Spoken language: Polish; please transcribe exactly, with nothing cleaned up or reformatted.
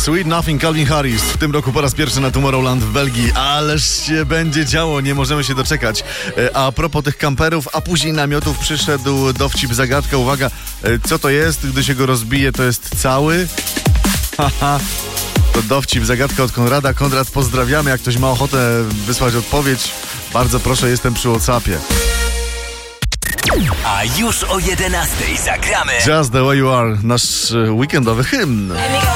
Sweet Nothing, Calvin Harris. W tym roku po raz pierwszy na Tomorrowland w Belgii. Ależ się będzie działo, nie możemy się doczekać. A propos tych kamperów, a później namiotów, przyszedł dowcip, zagadka. Uwaga, co to jest? Gdy się go rozbije, to jest cały? Haha. To dowcip, zagadka od Konrada. Konrad, pozdrawiamy. Jak ktoś ma ochotę wysłać odpowiedź, bardzo proszę, jestem przy WhatsAppie. A już o jedenastej zagramy Just the way you are, nasz weekendowy hymn.